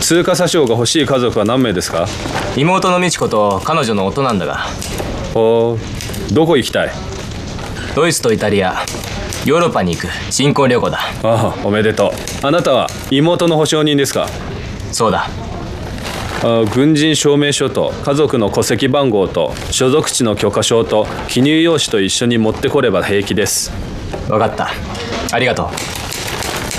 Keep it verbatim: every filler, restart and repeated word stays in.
通過詐称が欲しい家族は何名ですか？ 妹の美智子と彼女の夫なんだが。 ほう、どこ行きたい？ ドイツとイタリア、ヨーロッパに行く新婚旅行だ。 ああ、おめでとう。あなたは妹の保証人ですか？ そうだ。 あ、軍人証明書と家族の戸籍番号と所属地の許可証と記入用紙と一緒に持ってこれば平気です。 分かった。ありがとう。